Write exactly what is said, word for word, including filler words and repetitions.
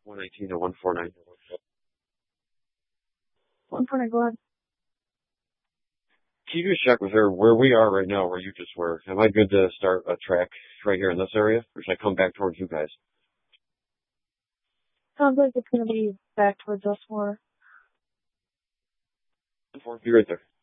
one nineteen to one forty-nine. one forty-nine, go ahead. Can you just check with her where we are right now, where you just were? Am I good to start a track right here in this area, or should I come back towards you guys? Sounds like it's going to be back towards us more. Be right there.